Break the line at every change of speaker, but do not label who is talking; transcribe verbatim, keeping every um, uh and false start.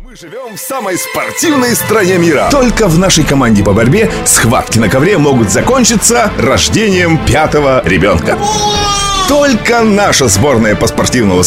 Мы живем в самой спортивной стране мира. Только в нашей команде по борьбе схватки на ковре могут закончиться рождением пятого ребенка. Только наша сборная по спортивному